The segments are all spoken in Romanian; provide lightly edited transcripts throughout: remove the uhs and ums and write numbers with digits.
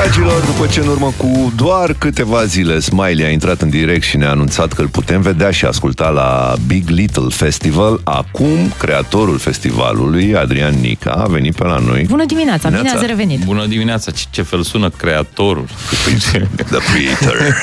Dragilor, după ce în urmă cu doar câteva zile Smiley a intrat în direct și ne-a anunțat că îl putem vedea și asculta la Big Little Festival, acum creatorul festivalului, Adrian Nica, a venit pe la noi. Bună dimineața, bine ați revenit. Bună dimineața, ce fel sună creatorul. The Creator.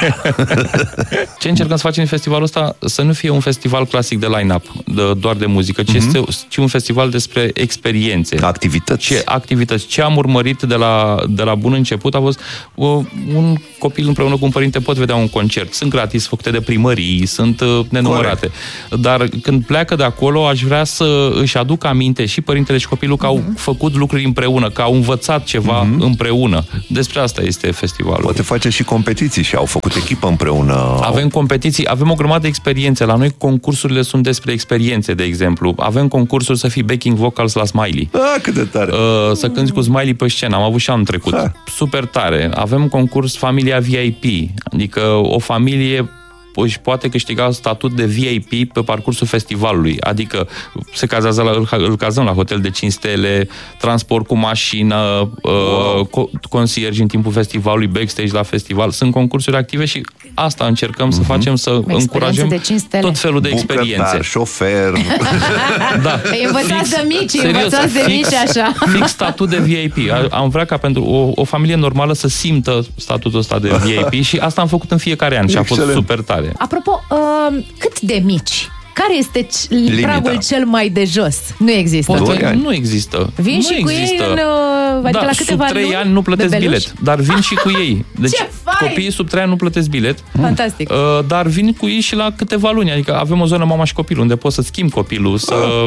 Ce încercăm să facem în festivalul ăsta? Să nu fie un festival clasic de line-up, doar de muzică, ci un festival despre experiențe. Activități. Ce am urmărit de la bun început a fost un copil împreună cu un părinte pot vedea un concert. Sunt gratis, făcute de primării, sunt nenumărate. Corect. Dar când pleacă de acolo, aș vrea să își aduc aminte și părintele și copilul că au făcut lucruri împreună, că au învățat ceva împreună. Despre asta este festivalul. Poate face și competiții și au făcut echipă împreună. Avem competiții, avem o grămadă de experiențe. La noi concursurile sunt despre experiențe, de exemplu. Avem concursuri să fii backing vocals la Smiley. Cât de tare! Să cânti cu Smiley pe scenă. Am avut și anul trecut. Super tare. Avem concurs familia VIP. Adică o familie își poate câștiga statut de VIP pe parcursul festivalului. Adică se cazează îl cazăm la hotel de 5 stele, transport cu mașină, conciergi în timpul festivalului, backstage la festival. Sunt concursuri active și asta încercăm să facem, să încurajăm tot felul de experiențe. Bucătar, șofer. Da. Învățați de mici, așa. Fix statut de VIP. Am vrea ca pentru o familie normală să simtă statutul ăsta de VIP și asta am făcut în fiecare an și a fost super tare. Apropo, cât de mici? Care este pragul cel mai de jos? Nu există. Nu există. Vin și cu ei adică la câteva sub 3 ani nu plătesc bilet, dar vin și cu ei. Deci copiii sub 3 ani nu plătesc bilet. Fantastic. Dar vin cu ei și la câteva luni. Adică avem o zonă mama și copilul, unde poți să schimbi copilul,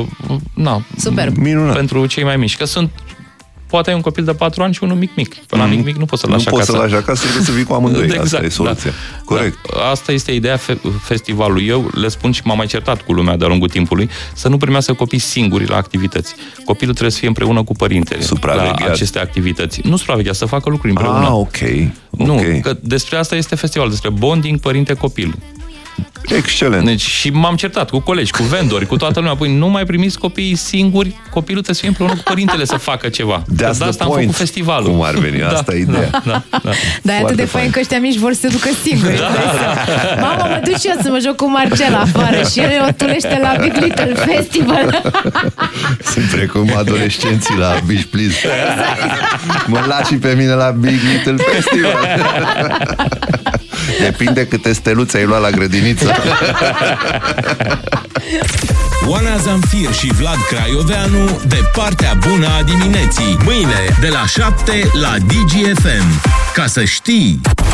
Superb. Minunat. Pentru cei mai mici. Că poate ai un copil de 4 ani și unul mic. Până la mic nu poți să-l lași acasă. Nu poți să-l lași acasă, trebuie să vii cu amândoi. Exact, asta e soluția. Corect. Asta este ideea festivalului. Eu le spun și m-am mai certat cu lumea de-a lungul timpului, să nu primească copii singuri la activități. Copilul trebuie să fie împreună cu părintele la aceste activități. Nu supravegheat, să facă lucruri împreună. Ok. Nu, că despre asta este festival, despre bonding părinte-copil. Excelent. Deci, și m-am certat cu colegi, cu vendori, cu toată lumea. Păi nu mai primiți copiii singuri, copilul trebuie să fie împreună cu părintele să facă ceva. De asta am făcut festivalul. Cum ar veni, asta e ideea. Dar e atât de fain că ăștia mici vor să se ducă singuri. Mama, mă duc și eu să mă joc cu Marcela afară și el o tulește la Big Little Festival. Sunt precum adolescenții la Beach Please. Exact. Mă lași și pe mine la Big Little Festival. Depinde câte steluțe ai luat la grădiniță. Oana Zamfir și Vlad Craioveanu de partea bună a dimineții. Mâine de la 7 la DGFM. Ca să știi...